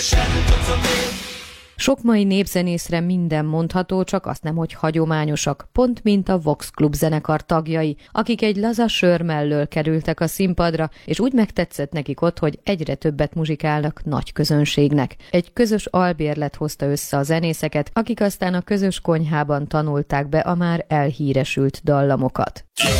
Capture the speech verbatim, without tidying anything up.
Sok mai népzenészre minden mondható, csak azt nem, hogy hagyományosak, pont mint a Vox Klub zenekar tagjai, akik egy laza sör mellől kerültek a színpadra, és úgy megtetszett nekik ott, hogy egyre többet muzsikálnak nagy közönségnek. Egy közös albérlet hozta össze a zenészeket, akik aztán a közös konyhában tanulták be a már elhíresült dallamokat.